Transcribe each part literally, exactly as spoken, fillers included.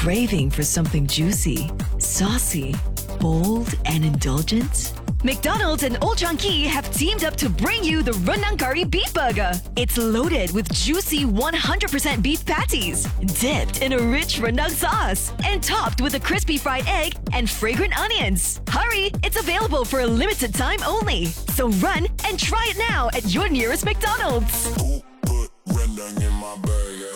craving for something juicy, saucy, bold, and indulgent? McDonald's and Old Chang Kee have teamed up to bring you the Rendang Curry Beef Burger. It's loaded with juicy one hundred percent beef patties, dipped in a rich rendang sauce, and topped with a crispy fried egg and fragrant onions. Hurry, it's available for a limited time only. So run and try it now at your nearest McDonald's. Put rendang in my burger.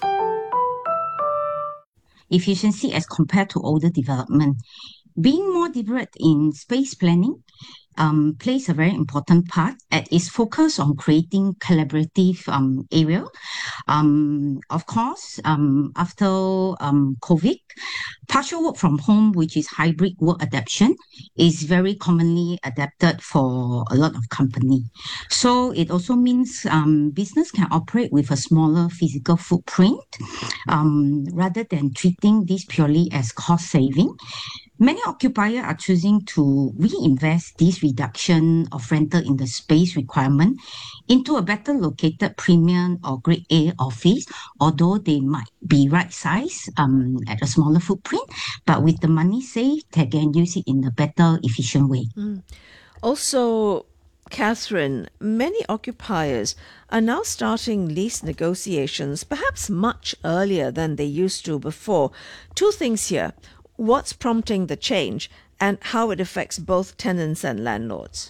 Efficiency as compared to older development. Being more deliberate in space planning um, plays a very important part and is focused on creating collaborative um, area. Um, of course, um, after um, COVID, partial work from home, which is hybrid work adaptation, is very commonly adapted for a lot of company. So it also means um, business can operate with a smaller physical footprint um, rather than treating this purely as cost saving. Many occupiers are choosing to reinvest this reduction of rental in the space requirement into a better located premium or grade A office, although they might be right size um, at a smaller footprint, but with the money saved, they can use it in a better, efficient way. Mm. Also, Catherine, many occupiers are now starting lease negotiations, perhaps much earlier than they used to before. Two things here. What's prompting the change and how it affects both tenants and landlords?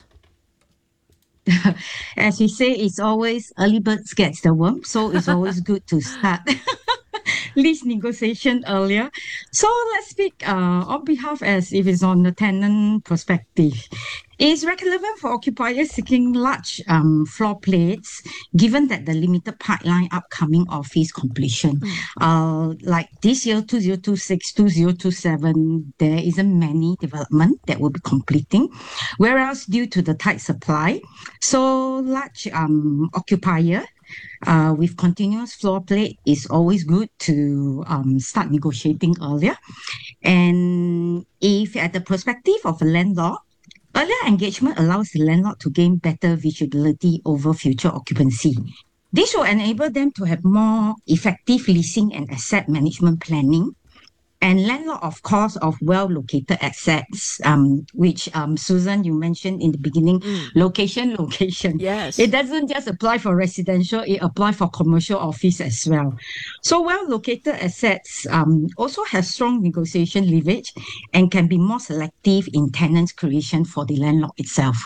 As we say, it's always early birds gets the worm, so it's always good to start lease negotiation earlier. So let's speak uh, on behalf as if it's on the tenant perspective. It's relevant for occupiers seeking large um, floor plates, given that the limited pipeline upcoming office completion. Mm. Uh, like this year, two thousand twenty-six, two thousand twenty-seven, there isn't many development that will be completing, whereas due to the tight supply, so large um, occupier Uh, with continuous floor plate is always good to um, start negotiating earlier. And if at the perspective of a landlord, earlier engagement allows the landlord to gain better visibility over future occupancy. This will enable them to have more effective leasing and asset management planning. And landlord, of course, of well-located assets, um, which um, Susan, you mentioned in the beginning, mm. location, location. Yes. It doesn't just apply for residential, it applies for commercial office as well. So well-located assets um, also have strong negotiation leverage and can be more selective in tenants creation for the landlord itself.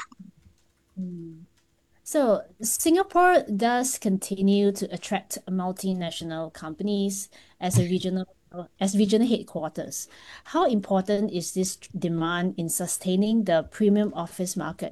So Singapore does continue to attract multinational companies as a regional as regional headquarters. How important is this demand in sustaining the premium office market?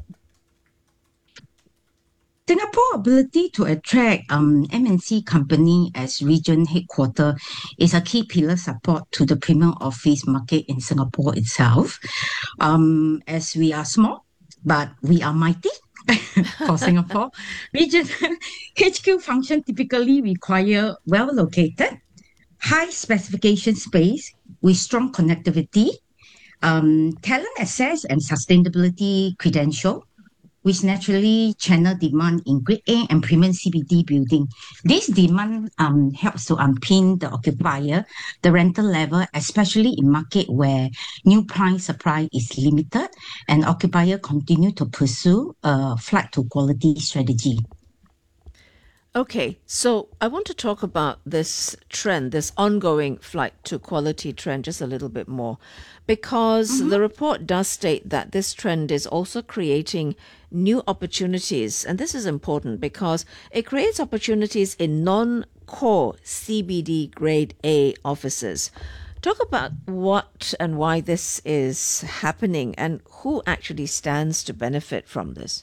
Singapore's ability to attract um, M N C company as region headquarter is a key pillar support to the premium office market in Singapore itself. Um, as we are small, but we are mighty. For Singapore, regional H Q function typically require well-located, high specification space with strong connectivity, um, talent access and sustainability credential, which naturally channel demand in grade A and premium C B D building. This demand um, helps to unpin the occupier, the rental level, especially in market where new prime supply is limited and occupier continue to pursue a flight to quality strategy. Okay, so I want to talk about this trend, this ongoing flight to quality trend, just a little bit more, because mm-hmm. the report does state that this trend is also creating new opportunities. And this is important because it creates opportunities in non-core C B D grade A offices. Talk about what and why this is happening and who actually stands to benefit from this.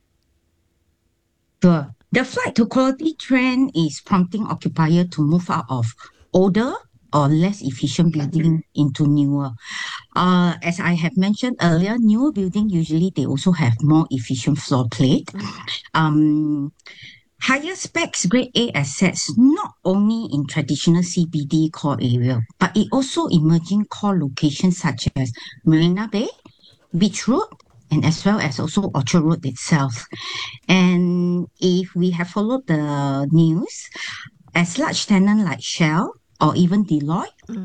Sure. The flight to quality trend is prompting occupier to move out of older or less efficient building into newer. Uh, as I have mentioned earlier, newer building usually they also have more efficient floor plate. Um, higher specs grade A assets not only in traditional C B D core area, but it also emerging core locations such as Marina Bay, Beach Road, and as well as also Orchard Road itself. And if we have followed the news, as large tenant like Shell or even Deloitte